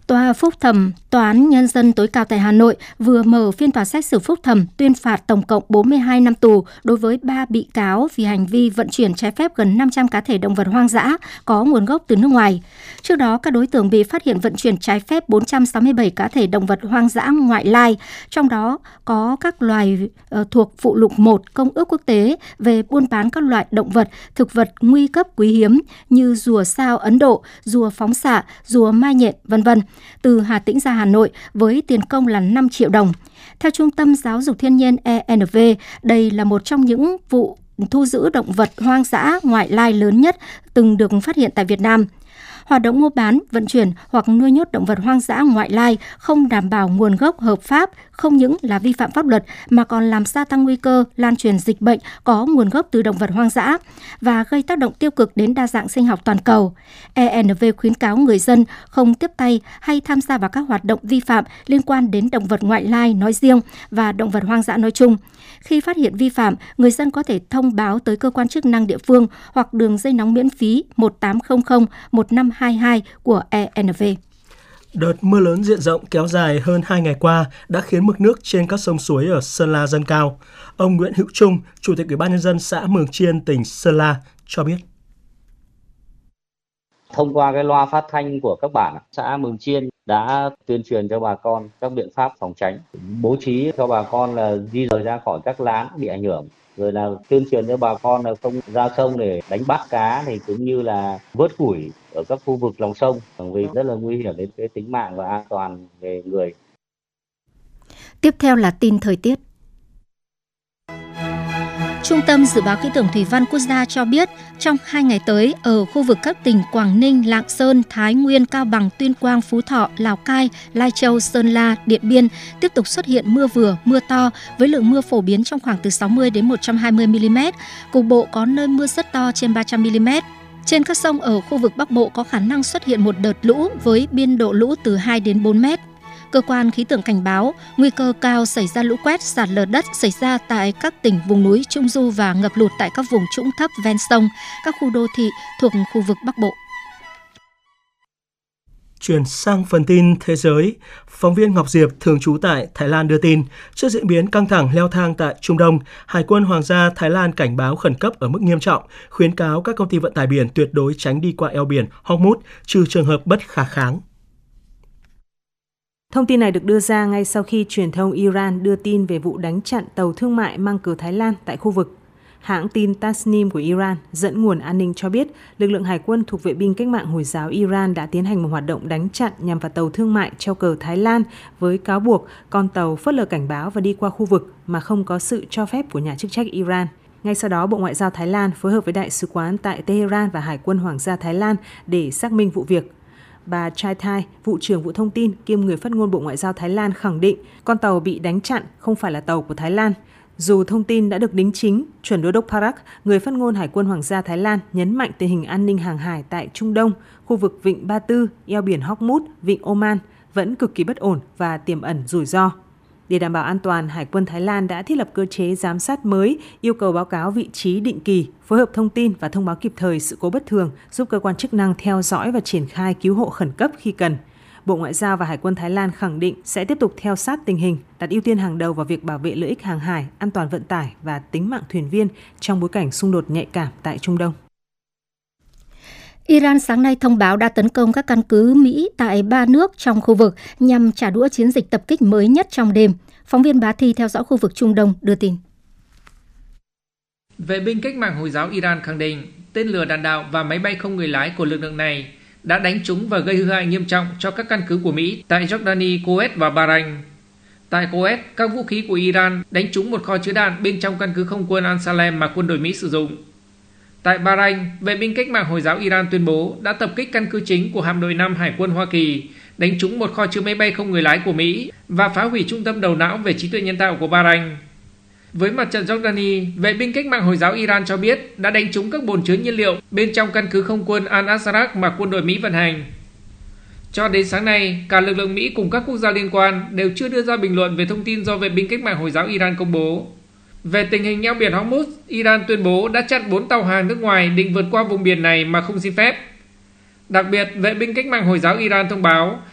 Tòa phúc thẩm Tòa án Nhân dân tối cao tại Hà Nội vừa mở phiên tòa xét xử phúc thẩm tuyên phạt tổng cộng 42 năm tù đối với 3 bị cáo vì hành vi vận chuyển trái phép gần 500 cá thể động vật hoang dã có nguồn gốc từ nước ngoài. Trước đó, các đối tượng bị phát hiện vận chuyển trái phép 467 cá thể động vật hoang dã ngoại lai, trong đó có các loài thuộc phụ lục 1 Công ước Quốc tế về buôn bán các loại động vật, thực vật nguy cấp quý hiếm như rùa sao Ấn Độ, rùa phóng xạ, rùa mai nhện, v.v. từ Hà Tĩnh ra Hà Nội với tiền công là 5 triệu đồng. Theo Trung tâm Giáo dục Thiên nhiên ENV, đây là một trong những vụ thu giữ động vật hoang dã ngoại lai lớn nhất từng được phát hiện tại Việt Nam. Hoạt động mua bán, vận chuyển hoặc nuôi nhốt động vật hoang dã ngoại lai không đảm bảo nguồn gốc hợp pháp không những là vi phạm pháp luật mà còn làm gia tăng nguy cơ lan truyền dịch bệnh có nguồn gốc từ động vật hoang dã và gây tác động tiêu cực đến đa dạng sinh học toàn cầu. ENV khuyến cáo người dân không tiếp tay hay tham gia vào các hoạt động vi phạm liên quan đến động vật ngoại lai nói riêng và động vật hoang dã nói chung. Khi phát hiện vi phạm, người dân có thể thông báo tới cơ quan chức năng địa phương hoặc đường dây nóng miễn phí 1800 1522 của ENV. Đợt mưa lớn diện rộng kéo dài hơn 2 ngày qua đã khiến mực nước trên các sông suối ở Sơn La dâng cao. Ông Nguyễn Hữu Trung, Chủ tịch Ủy ban Nhân dân xã Mường Chiên, tỉnh Sơn La cho biết. Thông qua cái loa phát thanh của các bản, xã Mường Chiên đã tuyên truyền cho bà con các biện pháp phòng tránh, bố trí cho bà con là di rời ra khỏi các lán bị ảnh hưởng, rồi là tuyên truyền cho bà con là không ra sông để đánh bắt cá, thì cũng như là vớt củi ở các khu vực lòng sông, vì rất là nguy hiểm đến cái tính mạng và an toàn về người. Tiếp theo là tin thời tiết. Trung tâm Dự báo Khí tượng Thủy văn Quốc gia cho biết, trong 2 ngày tới, ở khu vực các tỉnh Quảng Ninh, Lạng Sơn, Thái Nguyên, Cao Bằng, Tuyên Quang, Phú Thọ, Lào Cai, Lai Châu, Sơn La, Điện Biên tiếp tục xuất hiện mưa vừa, mưa to với lượng mưa phổ biến trong khoảng từ 60 đến 120 mm, cục bộ có nơi mưa rất to trên 300 mm. Trên các sông ở khu vực Bắc Bộ có khả năng xuất hiện một đợt lũ với biên độ lũ từ 2 đến 4 mét. Cơ quan khí tượng cảnh báo nguy cơ cao xảy ra lũ quét, sạt lở đất xảy ra tại các tỉnh vùng núi, trung du và ngập lụt tại các vùng trũng thấp ven sông, các khu đô thị thuộc khu vực Bắc Bộ. Chuyển sang phần tin thế giới, phóng viên Ngọc Diệp thường trú tại Thái Lan đưa tin, trước diễn biến căng thẳng leo thang tại Trung Đông, Hải quân Hoàng gia Thái Lan cảnh báo khẩn cấp ở mức nghiêm trọng, khuyến cáo các công ty vận tải biển tuyệt đối tránh đi qua eo biển Hormuz trừ trường hợp bất khả kháng. Thông tin này được đưa ra ngay sau khi truyền thông Iran đưa tin về vụ đánh chặn tàu thương mại mang cờ Thái Lan tại khu vực. Hãng tin Tasnim của Iran dẫn nguồn an ninh cho biết lực lượng hải quân thuộc vệ binh cách mạng Hồi giáo Iran đã tiến hành một hoạt động đánh chặn nhằm vào tàu thương mại treo cờ Thái Lan với cáo buộc con tàu phớt lờ cảnh báo và đi qua khu vực mà không có sự cho phép của nhà chức trách Iran. Ngay sau đó, Bộ Ngoại giao Thái Lan phối hợp với Đại sứ quán tại Tehran và Hải quân Hoàng gia Thái Lan để xác minh vụ việc. Bà Chai Thai, vụ trưởng vụ thông tin kiêm người phát ngôn Bộ Ngoại giao Thái Lan khẳng định con tàu bị đánh chặn không phải là tàu của Thái Lan. Dù thông tin đã được đính chính, Chuẩn đô đốc Parak, người phát ngôn Hải quân Hoàng gia Thái Lan nhấn mạnh tình hình an ninh hàng hải tại Trung Đông, khu vực Vịnh Ba Tư, eo biển Hormuz, Vịnh Oman vẫn cực kỳ bất ổn và tiềm ẩn rủi ro. Để đảm bảo an toàn, Hải quân Thái Lan đã thiết lập cơ chế giám sát mới, yêu cầu báo cáo vị trí định kỳ, phối hợp thông tin và thông báo kịp thời sự cố bất thường, giúp cơ quan chức năng theo dõi và triển khai cứu hộ khẩn cấp khi cần. Bộ Ngoại giao và Hải quân Thái Lan khẳng định sẽ tiếp tục theo sát tình hình, đặt ưu tiên hàng đầu vào việc bảo vệ lợi ích hàng hải, an toàn vận tải và tính mạng thuyền viên trong bối cảnh xung đột nhạy cảm tại Trung Đông. Iran sáng nay thông báo đã tấn công các căn cứ Mỹ tại 3 nước trong khu vực nhằm trả đũa chiến dịch tập kích mới nhất trong đêm. Phóng viên Bá Thi theo dõi khu vực Trung Đông đưa tin. Vệ binh cách mạng Hồi giáo Iran khẳng định tên lửa đạn đạo và máy bay không người lái của lực lượng này đã đánh trúng và gây hư hại nghiêm trọng cho các căn cứ của Mỹ tại Jordani, Kuwait và Bahrain. Tại Kuwait, các vũ khí của Iran đánh trúng một kho chứa đạn bên trong căn cứ không quân Al-Salem mà quân đội Mỹ sử dụng. Tại Bahrain, vệ binh cách mạng Hồi giáo Iran tuyên bố đã tập kích căn cứ chính của hạm đội 5 Hải quân Hoa Kỳ, đánh trúng một kho chứa máy bay không người lái của Mỹ và phá hủy trung tâm đầu não về trí tuệ nhân tạo của Bahrain. Với mặt trận Jordani, vệ binh cách mạng Hồi giáo Iran cho biết đã đánh trúng các bồn chứa nhiên liệu bên trong căn cứ không quân Al-Asraq mà quân đội Mỹ vận hành. Cho đến sáng nay, cả lực lượng Mỹ cùng các quốc gia liên quan đều chưa đưa ra bình luận về thông tin do vệ binh cách mạng Hồi giáo Iran công bố. Về tình hình eo biển Hormuz, Iran tuyên bố đã chặn 4 tàu hàng nước ngoài định vượt qua vùng biển này mà không xin phép. Đặc biệt, vệ binh cách mạng Hồi giáo Iran thông báo